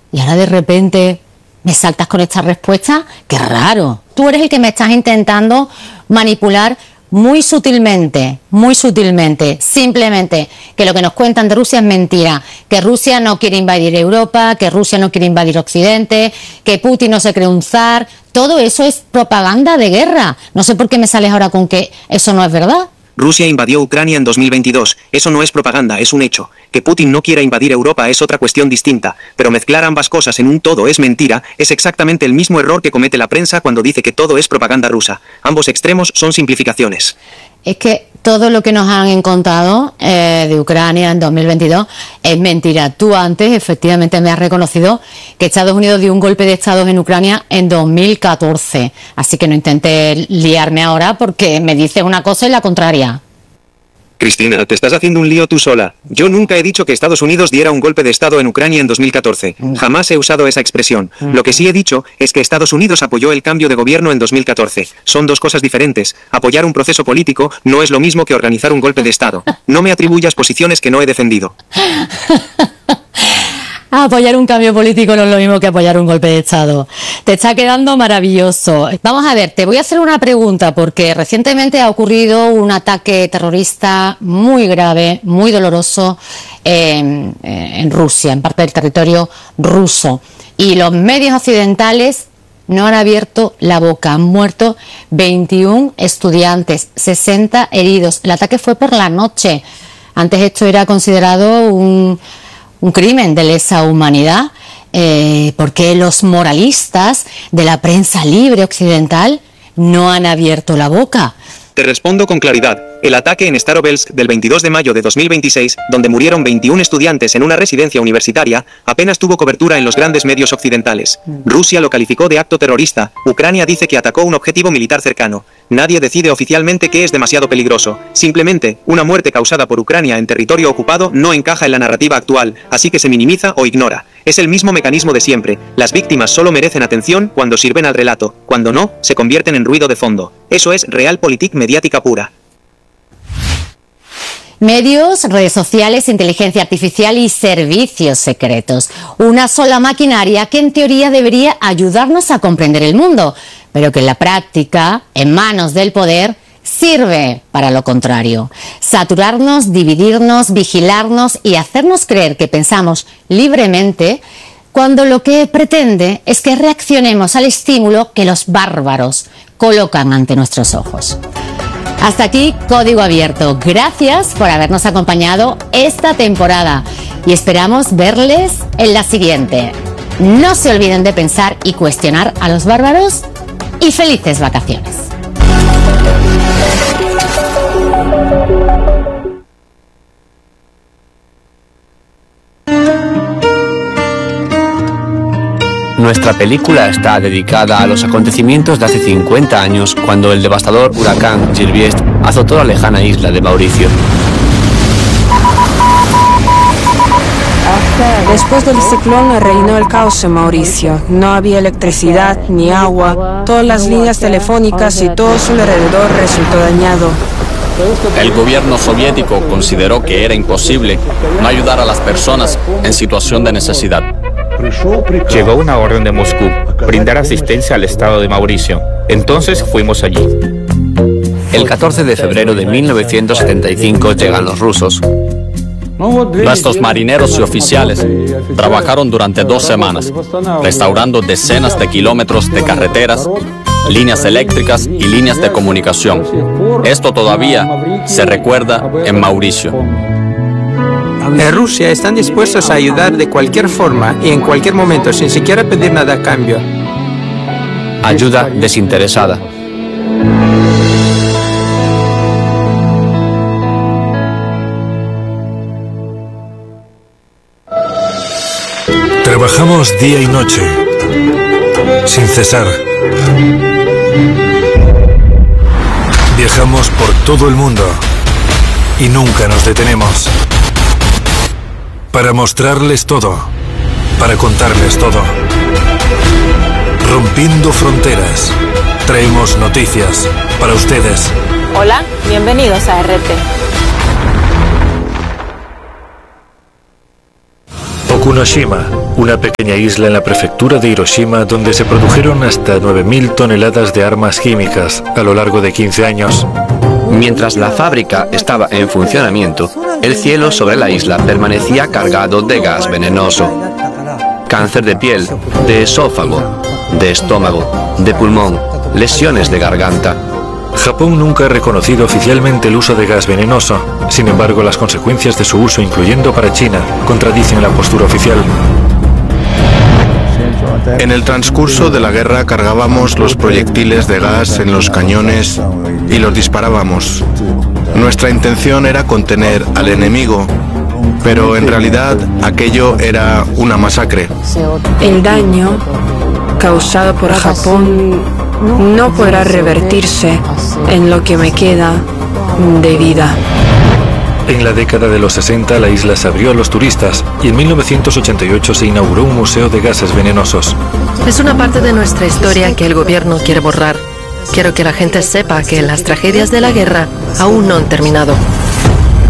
Y ahora de repente me saltas con esta respuesta. ¡Qué raro! Tú eres el que me estás intentando manipular muy sutilmente, simplemente que lo que nos cuentan de Rusia es mentira, que Rusia no quiere invadir Europa, que Rusia no quiere invadir Occidente, que Putin no se cree un zar. Todo eso es propaganda de guerra. No sé por qué me sales ahora con que eso no es verdad. Rusia invadió Ucrania en 2022. Eso no es propaganda, es un hecho. Que Putin no quiera invadir Europa es otra cuestión distinta, pero mezclar ambas cosas en un todo es mentira, es exactamente el mismo error que comete la prensa cuando dice que todo es propaganda rusa. Ambos extremos son simplificaciones. Es que todo lo que nos han contado de Ucrania en 2022 es mentira. Tú antes efectivamente me has reconocido que Estados Unidos dio un golpe de Estado en Ucrania en 2014. Así que no intentes liarme ahora porque me dices una cosa y la contraria. Cristina, te estás haciendo un lío tú sola. Yo nunca he dicho que Estados Unidos diera un golpe de Estado en Ucrania en 2014. Jamás he usado esa expresión. Lo que sí he dicho es que Estados Unidos apoyó el cambio de gobierno en 2014. Son dos cosas diferentes. Apoyar un proceso político no es lo mismo que organizar un golpe de Estado. No me atribuyas posiciones que no he defendido. Apoyar un cambio político no es lo mismo que apoyar un golpe de Estado. Te está quedando maravilloso. Vamos a ver, te voy a hacer una pregunta porque recientemente ha ocurrido un ataque terrorista muy grave, muy doloroso en Rusia, en parte del territorio ruso. Y los medios occidentales no han abierto la boca. Han muerto 21 estudiantes, 60 heridos. El ataque fue por la noche. Antes esto era considerado un crimen de lesa humanidad, porque los moralistas de la prensa libre occidental no han abierto la boca. Te respondo con claridad. El ataque en Starovsk del 22 de mayo de 2026, donde murieron 21 estudiantes en una residencia universitaria, apenas tuvo cobertura en los grandes medios occidentales. Rusia lo calificó de acto terrorista. Ucrania dice que atacó un objetivo militar cercano. Nadie decide oficialmente que es demasiado peligroso. Simplemente, una muerte causada por Ucrania en territorio ocupado no encaja en la narrativa actual, así que se minimiza o ignora. Es el mismo mecanismo de siempre. Las víctimas solo merecen atención cuando sirven al relato. Cuando no, se convierten en ruido de fondo. Eso es realpolitik mediática pura. Medios, redes sociales, inteligencia artificial y servicios secretos. Una sola maquinaria que en teoría debería ayudarnos a comprender el mundo, pero que en la práctica, en manos del poder, sirve para lo contrario. Saturarnos, dividirnos, vigilarnos y hacernos creer que pensamos libremente cuando lo que pretende es que reaccionemos al estímulo que los bárbaros colocan ante nuestros ojos. Hasta aquí Código Abierto. Gracias por habernos acompañado esta temporada y esperamos verles en la siguiente. No se olviden de pensar y cuestionar a los bárbaros y felices vacaciones. Nuestra película está dedicada a los acontecimientos de hace 50 años, cuando el devastador huracán Gilbiest azotó la lejana isla de Mauricio. Después del ciclón reinó el caos en Mauricio. No había electricidad ni agua, todas las líneas telefónicas y todo su alrededor resultó dañado. El gobierno soviético consideró que era imposible no ayudar a las personas en situación de necesidad. Llegó una orden de Moscú, brindar asistencia al estado de Mauricio. Entonces fuimos allí. El 14 de febrero de 1975 llegan los rusos. Nuestros marineros y oficiales trabajaron durante 2 semanas, restaurando decenas de kilómetros de carreteras, líneas eléctricas y líneas de comunicación. Esto todavía se recuerda en Mauricio. En Rusia están dispuestos a ayudar de cualquier forma y en cualquier momento, sin siquiera pedir nada a cambio. Ayuda desinteresada. Trabajamos día y noche, sin cesar. Viajamos por todo el mundo y nunca nos detenemos. Para mostrarles todo, para contarles todo. Rompiendo fronteras, traemos noticias para ustedes. Hola, bienvenidos a RT. Fukunoshima, una pequeña isla en la prefectura de Hiroshima donde se produjeron hasta 9.000 toneladas de armas químicas a lo largo de 15 años. Mientras la fábrica estaba en funcionamiento, el cielo sobre la isla permanecía cargado de gas venenoso. Cáncer de piel, de esófago, de estómago, de pulmón, lesiones de garganta. Japón nunca ha reconocido oficialmente el uso de gas venenoso. Sin embargo, las consecuencias de su uso, incluyendo para China, contradicen la postura oficial. En el transcurso de la guerra cargábamos los proyectiles de gas en los cañones y los disparábamos. Nuestra intención era contener al enemigo, pero en realidad aquello era una masacre. El daño causado por Japón no podrá revertirse en lo que me queda de vida. En la década de los 60 la isla se abrió a los turistas y en 1988 se inauguró un museo de gases venenosos. Es una parte de nuestra historia que el gobierno quiere borrar. Quiero que la gente sepa que las tragedias de la guerra aún no han terminado.